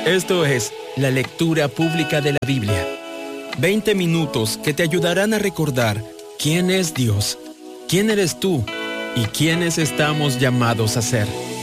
Esto es la lectura pública de la Biblia. 20 minutos que te ayudarán a recordar quién es Dios, quién eres tú y quiénes estamos llamados a ser.